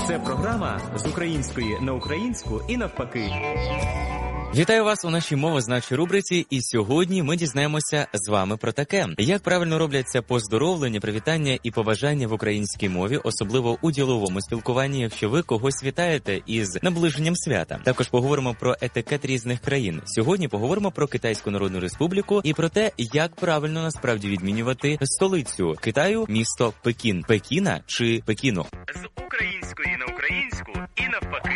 Це програма з української на українську і навпаки. Вітаю вас у нашій мовознавчій рубриці, і сьогодні ми дізнаємося з вами про таке. Як правильно робляться поздоровлення, привітання і побажання в українській мові, особливо у діловому спілкуванні, якщо ви когось вітаєте із наближенням свята. Також поговоримо про етикет різних країн. Сьогодні поговоримо про Китайську Народну Республіку і про те, як правильно насправді відмінювати столицю Китаю, місто Пекін. Пекіна чи Пекіну? З української на українську і навпаки.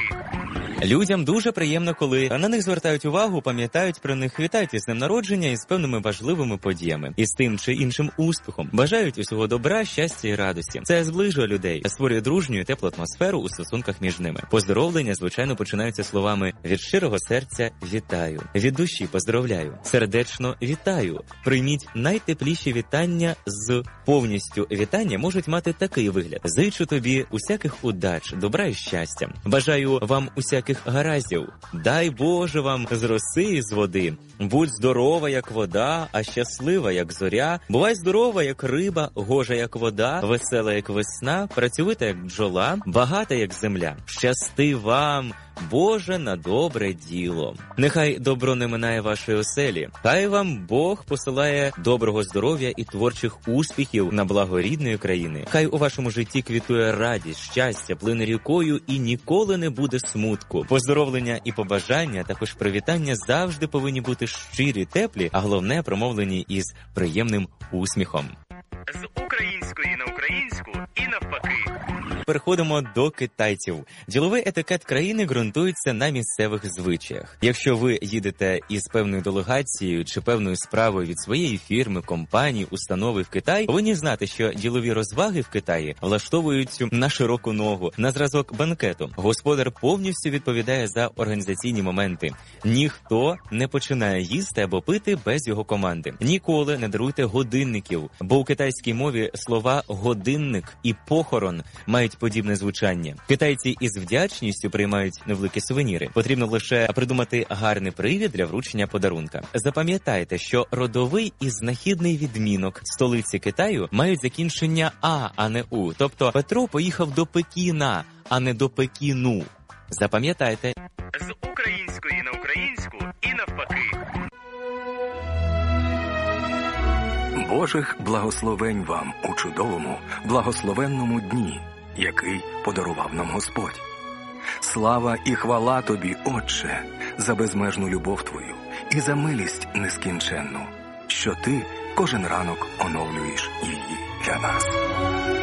Людям дуже приємно, коли на них звертають увагу, пам'ятають про них, вітають із днем народження і з певними важливими подіями, із тим чи іншим успіхом. Бажають усього добра, щастя і радості. Це зближує людей, створює дружню і теплу атмосферу у стосунках між ними. Поздоровлення, звичайно, починаються словами «від щирого серця вітаю», «від душі поздоровляю», «сердечно вітаю». Прийміть найтепліші вітання з повністю вітання можуть мати такий вигляд. Зичу тобі усяких удач, добра і щастя. Бажаю вам усяких гараздів. Дай Боже вам з роси і з води. Будь здорова, як вода, а щаслива, як зоря. Бувай здорова, як риба, гожа, як вода, весела, як весна, працьовита, як бджола, багата, як земля. Щасти вам, Боже, на добре діло. Нехай добро не минає вашої оселі. Хай вам Бог посилає доброго здоров'я і творчих успіхів на благо рідної країни. Хай у вашому житті квітує радість, щастя, плине рікою і ніколи не буде смутку. Поздоровлення і побажання, також привітання завжди повинні бути щирі, теплі, а головне промовлені із приємним усміхом. З української на українську і навпаки. Переходимо до китайців. Діловий етикет країни ґрунтується на місцевих звичаях. Якщо ви їдете із певною делегацією чи певною справою від своєї фірми, компанії, установи в Китай, повинні знати, що ділові розваги в Китаї влаштовують на широку ногу, на зразок банкету. Господар повністю відповідає за організаційні моменти. Ніхто не починає їсти або пити без його команди. Ніколи не даруйте годинників, бо у китайській мові слова «годинник» і «похорон» мають подібне звучання. Китайці із вдячністю приймають невеликі сувеніри. Потрібно лише придумати гарний привід для вручення подарунка. Запам'ятайте, що родовий і знахідний відмінок столиці Китаю мають закінчення а не у. Тобто Петро поїхав до Пекіна, а не до Пекіну. Запам'ятайте. З української на українську і навпаки. Божих благословень вам у чудовому, благословенному дні, який подарував нам Господь. Слава і хвала Тобі, Отче, за безмежну любов Твою і за милість нескінченну, що Ти кожен ранок оновлюєш її для нас.